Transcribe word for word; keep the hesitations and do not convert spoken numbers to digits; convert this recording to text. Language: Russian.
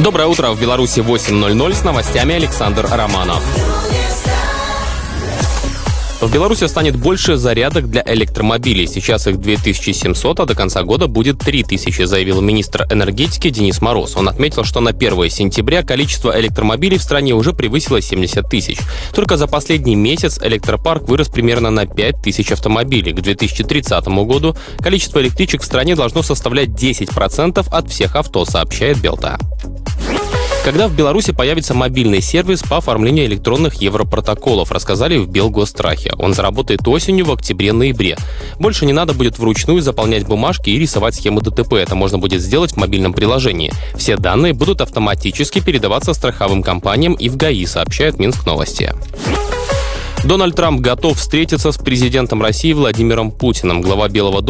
Доброе утро. В Беларуси восемь ноль ноль. С новостями Александр Романов. В Беларуси станет больше зарядок для электромобилей. Сейчас их две тысячи семьсот, а до конца года будет три тысячи, заявил министр энергетики Денис Мороз. Он отметил, что на первое сентября количество электромобилей в стране уже превысило семьдесят тысяч. Только за последний месяц электропарк вырос примерно на пять тысяч автомобилей. К две тысячи тридцатому году количество электричек в стране должно составлять десять процентов от всех авто, сообщает Белта. Когда в Беларуси появится мобильный сервис по оформлению электронных европротоколов, рассказали в Белгострахе. Он заработает осенью в октябре-ноябре. Больше не надо будет вручную заполнять бумажки и рисовать схемы ДТП. Это можно будет сделать в мобильном приложении. Все данные будут автоматически передаваться страховым компаниям и в ГАИ, сообщает Минскновости. Дональд Трамп готов встретиться с президентом России Владимиром Путиным. Глава Белого дома